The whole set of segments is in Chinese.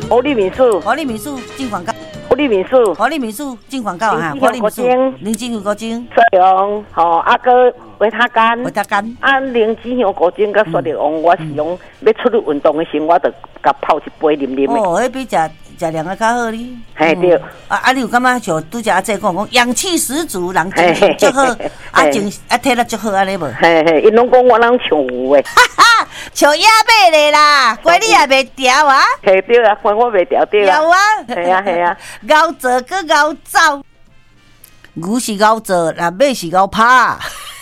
活力民宿， 活力民宿进广告， 活力民宿， 活力民宿进广告哈，活力民宿，林金湖古井， 雪龙，阿哥维他干， 维他干， 林金湖古井甲雪龙，我是用要出去运动的时候，我就甲泡一杯啉啉的。 哦，迄比食凉的较好哩。 嘿对。 你有感觉像拄则阿姐讲氧气十足，人精神足好，体力足好安尼无？ 嘿嘿，因拢讲我人像有诶。 哈哈，像野马咧啦，乖你也袂调啊？ 嘿对啊，我袂调对啊。 有啊。 系啊系啊。 熬做搁熬走，牛是熬做，那马是熬拍。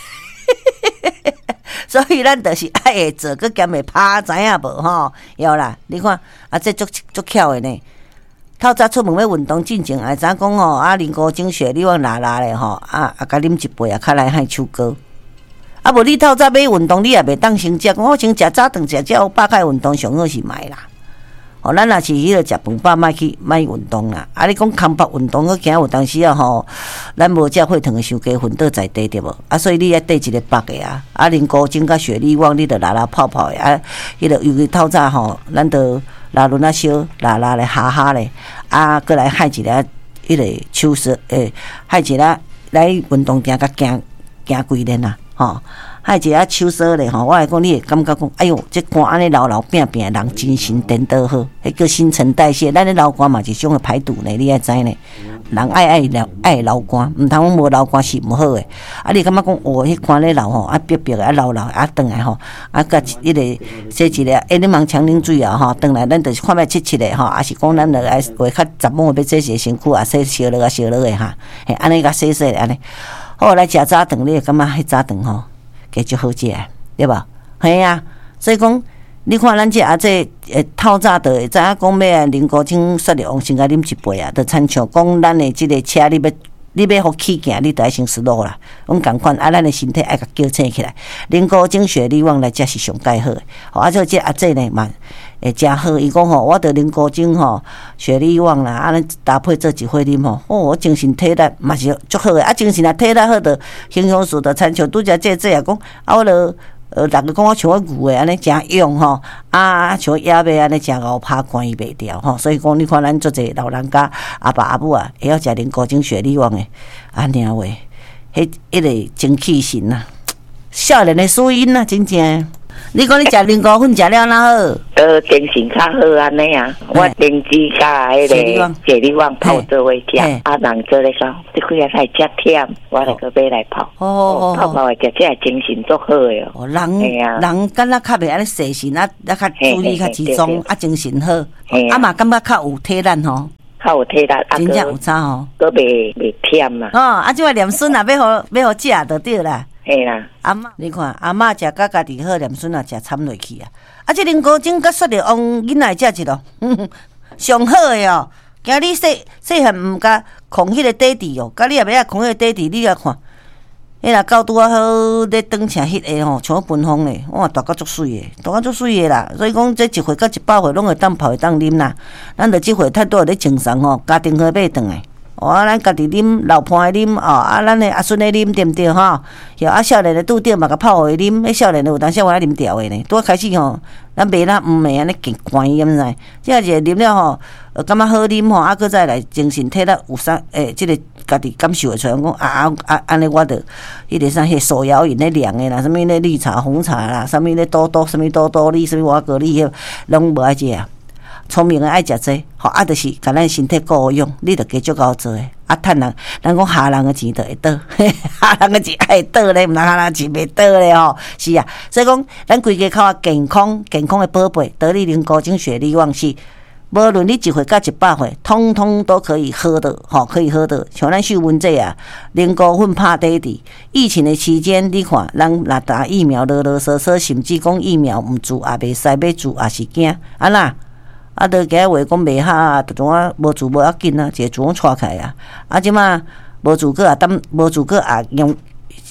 所以咱就是爱会做，搁兼会拍，知影无吼？有啦，你看这足巧的呢。透早出门要运动进前，知影讲吼，啉高精血，你往拉咧吼，甲啉一杯较来害手高。无你透早要运动，你也袂当先食，讲我先食早顿食有饱开运动上好是买啦。哦，咱若是迄个食饭饱，莫运动啦。你讲空腹运动，我惊有当时吼，咱无食血糖的伤加昏倒在地对无？所以你要缀一个腹的啊，啉高精甲雪里旺，你着拉泡泡的啊。迄个尤其透早吼，咱着拉轮小拉咧哈哈咧，过来害一个迄个手势害一个来运动行甲行几年啊，吼。害一下手势咧吼，我来讲，你会感觉讲，哎哟，这肝安尼流拼拼，人精神颠倒好，迄个新陈代谢，咱咧流肝嘛是一种个排毒呢，你爱知呢。人爱流肝，毋通无流肝是毋好诶。你感觉讲，迄肝咧流吼，逼的流转来吼，甲迄个洗一个，你忙强啉水啊吼，转来咱就是看觅七个吼，也是讲咱着来话较杂毛要洗洗身躯啊，洗烧落诶哈，嘿，安尼甲洗安尼。好来食早顿，你会感觉迄早顿吼。加足好食，对吧？系啊，所以讲，你看咱这透早就会知影讲要啉高精雪力旺先甲啉一杯啊，就亲像讲咱的这个车你要互起行，你就要先slow啦。阮共款咱的身体爱甲纠正起来，啉高精雪力旺来才是上介好诶。这这这呢嘛会真好。伊讲吼，我得啉高精吼，雪力旺啦，咱搭配做一伙啉吼，我精神体力嘛是足好诶。精神啊体力好，着形容词着参照拄则这也讲我着。逐个讲我像我牛诶，安尼真勇吼，像野马安尼真熬拍关伊袂掉吼，所以讲你看咱做者老人家阿爸阿母啊，会晓食啉高精雪力旺诶，安尼话，迄个精气神啊，少年诶属因啊，真正。你讲你食啉高粉食了哪好？ 精神较好安尼啊！我灵芝甲迄个雪力旺泡做伙食，人做咧讲，即几日太遮忝，我来个买来泡。泡诶，食这精神足好诶哦。 人敢若较袂安尼细心较注意较集中，精神好，嘛感觉较有体力吼。 较有体力， 真正有差吼。 佫袂忝嘛。 即个念孙啊，要互食就对啦。 嘿啦， 阿嬷，你看阿嬷食甲家己好，念孙啊食掺落去啊！这啉高精甲雪力旺，囡仔食一咯，上好诶哦。今你细汉毋甲控迄个底底哦，甲你也袂晓控迄个底底，你来看，迄若到拄啊好咧当请迄个吼，像喷风咧，哇，大甲足水诶，大甲足水诶啦。所以讲，这1岁到100岁拢会当泡会当啉啦。咱着即岁太多咧精神吼，家庭号买转来。咱家己啉，老伴的啉咱的阿孙的啉，对毋对吼？少年的拄着嘛，甲泡互伊啉。迄少年的有当时我啉调的呢。拄开始吼，咱袂啦，毋会安尼健关伊，毋知？即个是啉了吼，感觉好啉吼，搁再来精神体力有啥？即个家己感受会出来。讲安尼我着迄个啥，迄手摇饮咧凉的啦，啥物咧绿茶、红茶啦，啥物咧多多，啥物多多利，啥物瓦格利，拢无爱食啊。聪明的爱食这，就是甲咱身体顾好用，你着继续甲我做诶。趁人讲下人的钱着会倒，下人的钱会倒咧，毋通下人钱袂倒咧吼。是啊，所以讲咱规家口啊健康的宝贝，得力啉高精雪力旺是，无论你1岁到100岁，通通都可以喝的，可以喝的。像咱秀文这啊，啉高粉拍底底。疫情的期间，你看，咱若打疫苗，啰啰嗦嗦，甚至讲疫苗毋注也袂使，要注也是惊，安那？就今日话讲袂好啊，就种啊无住无要紧啊，一个自我带开啊。即马无住个啊，无住个啊用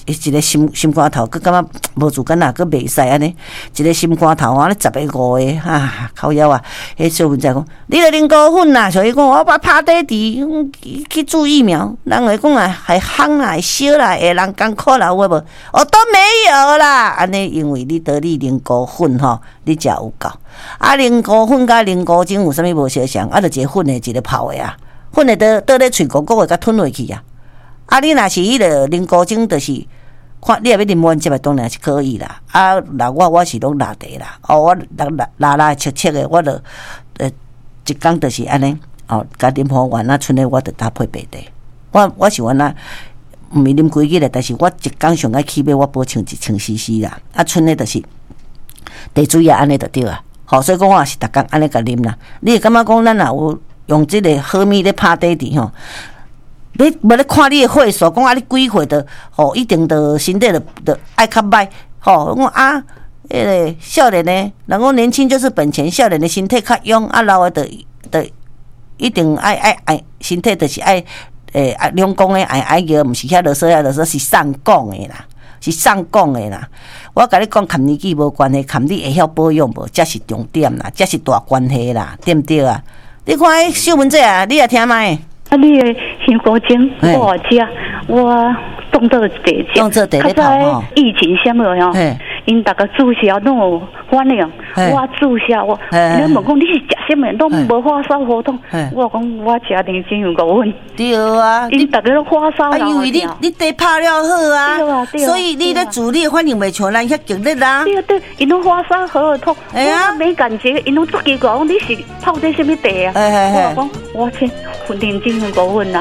一个心肝头，佮感觉无自干啊，佮袂使安尼，一个心肝头啊，咧10个5个啊，靠腰啊！迄小文在讲，你咧啉高粉啦，所以讲我把拍底伫去注疫苗，人会讲啊，还夯啦，还烧啦，会人艰苦啦，有无？都没有啦，安尼因为你得你啉高粉吼，你食有够。啊，啉高粉甲啉高精有啥物无相像？啊，就一个粉的，一个泡的啊，粉的倒咧喙鼓会甲吞落去啊。啊，你若是迄个啉高精，就是看你若要啉完接的当然是可以啦。啊，那我是拢拉茶啦，我拉切切的，我就一工就是安尼，甲啉好完啊，剩的我就搭配白茶。我是安那，毋是啉规日的，但是我一工上爱起码我保证1000 cc 啦。啊，剩的就是茶水啊，安尼就对啊。所以讲我也是逐工安尼甲啉啦。你会感觉讲咱若有用即个好米咧拍底底吼？你无咧看你的岁数，讲你几岁的一定的身体的爱较歹我讲啊，迄个少年的，人讲年轻就是本钱，少年的身体较勇，老的就一定爱身体就是爱两公的爱个，毋是遐啰嗦是上讲的啦，是上讲的啦。我甲你讲，含年纪无关系，含你会晓保养无，才是重点啦，才是大关系啦，对毋对啊？你看迄小文姐啊，你也听麦。 你的香菇精我食，我当做茶食。 当做茶咧泡吼。 疫情什么哟？因大家注销拢有反应，我注销人问讲你是食什么，拢无发烧好痛。我讲我食点精香菇粉。 对啊， 因大家都发烧啦。 因为你茶泡了好啊， 对啊， 所以你咧煮你反应袂像咱遐激烈啦。 对，因拢发烧好痛，我没感觉，因拢足奇怪，讲你是泡这什么茶啊？我讲我请混点精香菇粉啦。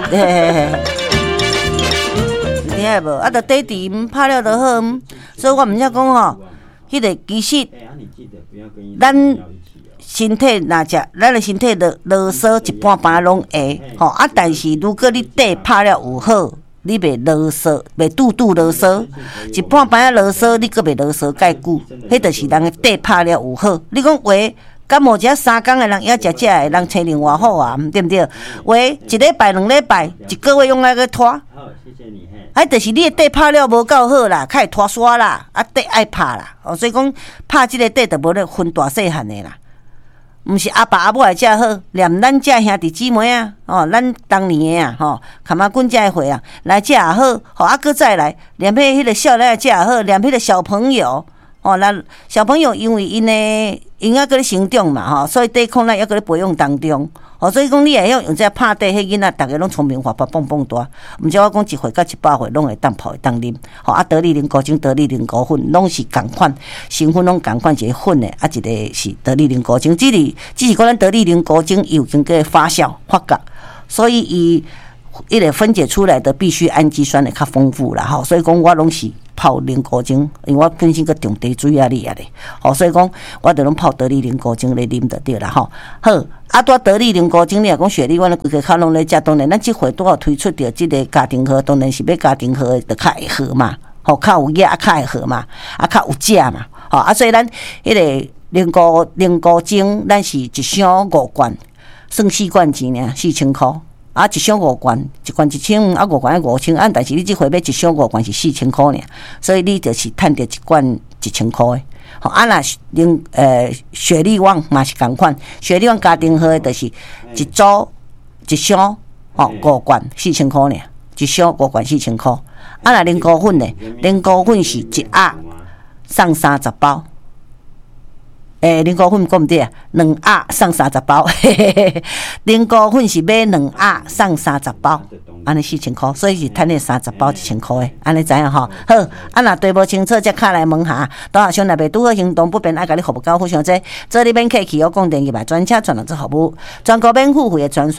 听下无？啊，着茶茶拍了就好，所以我毋则讲吼，迄个其实咱身体若食，咱的身体啰嗦一半半拢会但是如果你茶拍了有好，你袂啰嗦，袂拄啰嗦，一半半啰嗦，你阁袂啰嗦介久，迄就是人的茶拍了有好。你讲话感冒只3工的人也食的，人青另外好啊，对毋对？话1礼拜、2礼拜、1个月用来个拖。就是你的茶拍了无够好啦，较会拖沙啦，茶爱拍啦，所以讲拍即个茶就无咧分大细汉的啦，毋是阿爸阿母会食好，连咱遮兄弟姊妹啊，咱当年的坎妈滚遮的岁啊，来食也好，搁再来，连迄个少年食也好，连迄个小朋友，咱小朋友因为因还搁咧成长嘛，所以抵抗力还搁咧培养当中。所以讲你会晓用这拍茶，迄囡仔逐个拢聪明活泼蹦蹦大，毋只我讲1岁到18岁拢会当泡会当啉，得力啉高精、得力啉高粉拢是共款，成分拢共款，一个粉的，一个是得力啉高精，只是讲咱得力啉高精有经过发酵发酵，所以伊迄个分解出来的必需氨基酸会较丰富啦，所以讲我拢是泡啉高精，因为我本身个重茶水啊哩所以讲我就拢泡得力啉高精来啉就对啦好，得力啉高精，你若讲雪莉，我规个口拢咧食，当然咱即回都要推出着即个家庭号，当然是要家庭号就较会好嘛，较有益较会好嘛，较有食嘛，所以咱迄个啉高精，咱是1箱5罐，算4罐钱尔，4000块。1箱5罐，1罐1000，5罐5000，但是你即回买1箱5罐是4000块尔，所以你就是趁着1罐1000块的。若雪莉网嘛是共款，雪莉网家庭号就是一组1箱5罐4000块尔，1箱5罐4000块。若啉高粉呢？啉高粉是1盒送30包。啉高粉讲毋对啊，2盒送30包，啉高粉是买2盒送30包，安尼4000块，所以是趁咧30包1000块的，安尼知影吼。好，若对无清楚，则敲来问下，倒下上内袂拄好行动不便，爱甲你服务到互相这，做你免客气，我讲电话专车传来做服务，全国免付费的专线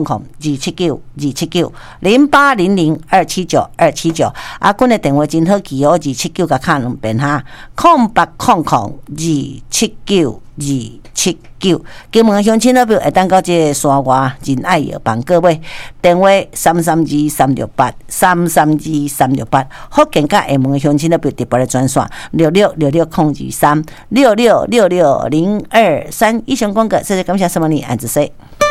，08002790800279279，阿君的电话真好记哦，279甲敲2遍哈，0800279279，金门乡亲那边会当到这个山外仁爱药房各位，电话332-368，福建甲厦门乡亲那边特别的专线6666-023，6666-023。以上广告，谢谢感谢什么你安子说。